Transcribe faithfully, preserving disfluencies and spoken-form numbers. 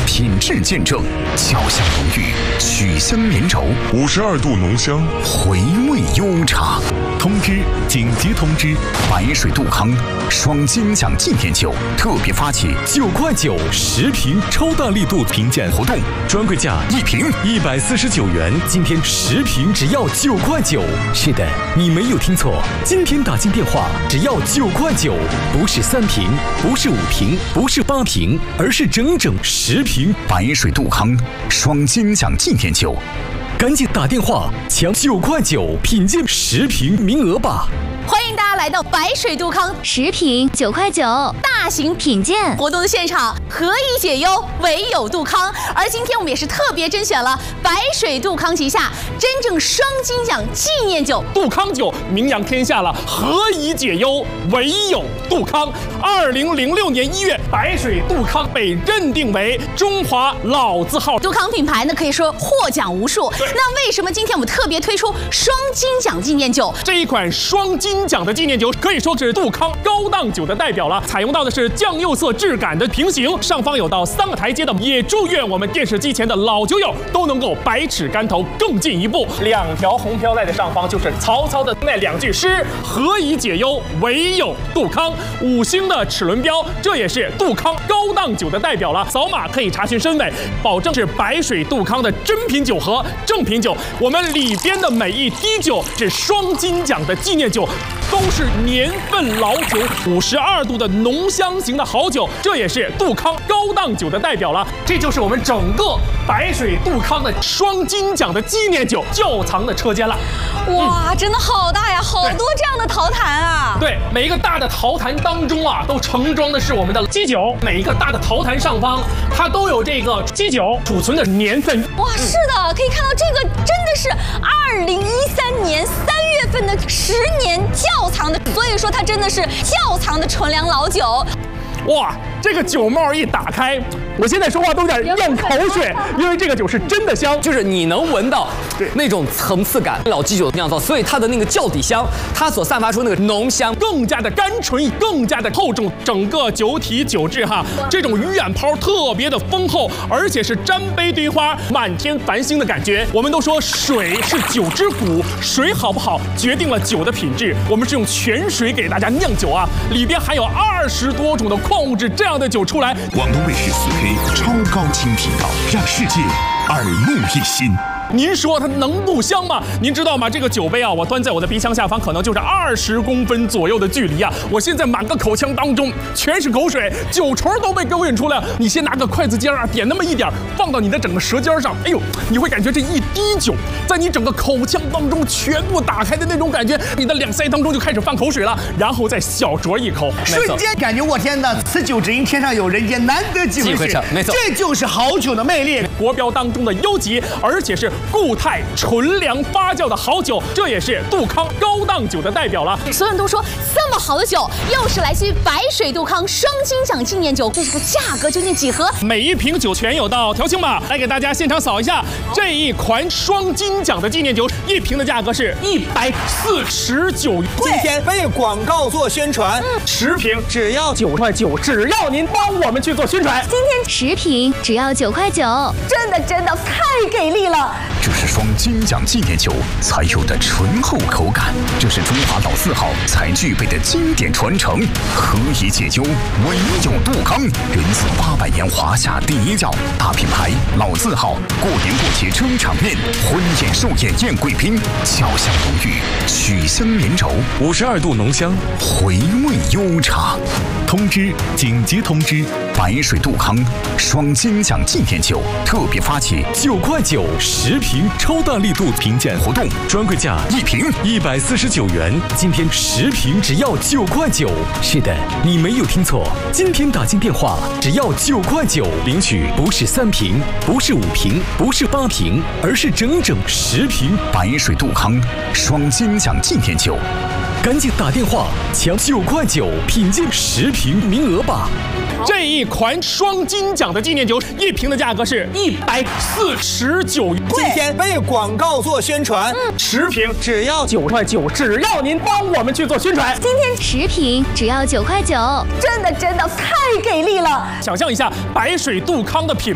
品质见证，焦香浓郁，曲香绵稠， 五十二度浓香， 回味悠长。通知紧急通知！白水杜康双金奖纪念酒特别发起九块九十瓶超大力度评鉴活动，专柜价一瓶一百四十九元，今天十瓶只要九块九。是的，你没有听错，今天打进电话只要九块九，不是三瓶，不是五瓶，不是八瓶，而是整整十瓶白水杜康双金奖纪念酒。 赶紧打电话抢九块九品鉴十瓶名额吧！ 欢迎大家来到白水杜康十瓶九块九大型品鉴活动的现场，何以解忧，唯有杜康。而今天我们也是特别甄选了白水杜康旗下真正双金奖纪念酒， 杜康酒名扬天下了，何以解忧，唯有杜康。二零零六年一月，白水杜康被认定为中华老字号。 杜康品牌呢，可以说获奖无数。那为什么今天我们特别推出双金奖纪念酒？ 这一款双金奖的纪念酒可以说是杜康高档酒的代表了，采用到的是酱釉色质感的瓶型，上方有到三个台阶的，也祝愿我们电视机前的老酒友都能够百尺竿头更进一步。两条红飘带的上方就是曹操的那两句诗：何以解忧，唯有杜康。五星的齿轮标，这也是杜康高档酒的代表了。扫码可以查询身份，保证是白水杜康的真品酒盒。正品酒，我们里边的每一滴酒是双金奖的纪念酒，都是年份老酒，五十二度的浓香型的好酒，这也是杜康高档酒的代表了。这就是我们整个白水杜康的双金奖的纪念酒窖藏的车间了。 哇，嗯、真的好大呀，好多这样的陶坛啊！ 对，每一个大的陶坛当中啊，都盛装的是我们的基酒。每一个大的陶坛上方，它都有这个基酒储存的年份。 哇，是的，可以看到这个真的是二零一三年三月份的十年窖藏的，所以说它真的是窖藏的纯粮老酒。 哇，这个酒帽一打开，我现在说话都有点咽口水，因为这个酒是真的香， 就是你能闻到那种层次感。老基酒酿造，所以它的那个窖底香，它所散发出那个浓香更加的甘醇，更加的厚重。整个酒体酒质哈，这种鱼眼泡特别的丰厚，而且是沾杯堆花，满天繁星的感觉。我们都说水是酒之骨，水好不好决定了酒的品质。我们是用泉水给大家酿酒啊，里边含有二十多种的矿物质，这样的酒出来。 广东卫视四 K 超高清频道，让世界耳目一新。 您说它能不香吗？您知道吗？这个酒杯啊，我端在我的鼻腔下方，可能就是二十公分左右的距离啊。我现在满个口腔当中全是口水，酒唇都被勾引出来了。你先拿个筷子尖啊，点那么一点，放到你的整个舌尖上，哎呦，你会感觉这一滴酒在你整个口腔当中全部打开的那种感觉，你的两腮当中就开始泛口水了，然后再小酌一口， 瞬间感觉我天哪，此酒只应天上有人间，难得几回吃。 没错， 这就是好酒的魅力。 国标当中的优级，而且是固态纯粮发酵的好酒，这也是杜康高档酒的代表了。 所有人都说这么好的酒，又是来自于白水杜康双金奖纪念酒，这个价格究竟几何？ 每一瓶酒全有到调清码，来给大家现场扫一下。这一款双金奖的纪念酒，一瓶的价格是一百四十九元。 今天为广告做宣传， 嗯、十瓶只要九块九，只要您帮我们去做宣传。 今天十瓶只要九块九， 真的真的太给力了！ 这是双金奖纪念酒才有的醇厚口感，这是中华老字号才具备的经典传承。何以解忧，唯有杜康。源自八百年华夏第一窖，大品牌老字号，过年过节撑场面，婚宴寿宴宴贵宾，焦香浓郁，曲香绵稠， 五十二度浓香， 回味悠长。通知紧急通知！白水杜康双金奖纪念酒特别发起九块九十瓶超大力度评鉴活动，专柜价一瓶一百四十九元，今天十瓶只要九块九。是的，你没有听错，今天打进电话只要九块九，领取不是三瓶，不是五瓶，不是八瓶，而是整整十瓶白水杜康双金奖纪念酒。 赶紧打电话抢九块九品鉴十瓶名额吧！ 这一款双金奖的纪念酒，一瓶的价格是一百四十九元。 今天为广告做宣传， 嗯、十瓶只要九块九，只要您帮我们去做宣传。 今天十瓶只要九块九， 真的真的太给力了！ 想象一下，白水杜康的品